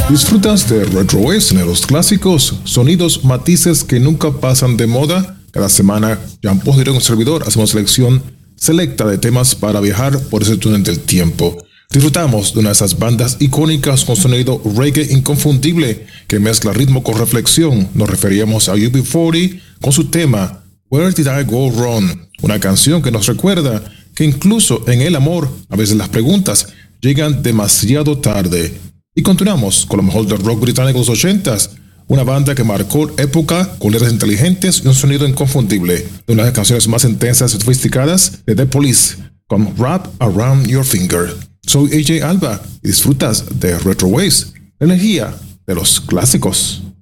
¿Disfrutas de Retro Waves, los clásicos, sonidos, matices que nunca pasan de moda? Cada semana, Jan Post y un servidor hacemos selección selecta de temas para viajar por ese túnel del tiempo. Disfrutamos de una de esas bandas icónicas con sonido reggae inconfundible que mezcla ritmo con reflexión. Nos referíamos a UB40 con su tema Where Did I Go Wrong? Una canción que nos recuerda que incluso en el amor, a veces las preguntas llegan demasiado tarde. Y continuamos con lo mejor del rock británico de los 80s, una banda que marcó época con letras inteligentes y un sonido inconfundible, de una de las canciones más intensas y sofisticadas de The Police, con Wrap Around Your Finger. Soy AJ Alba y disfrutas de Retro Waves, la energía de los clásicos.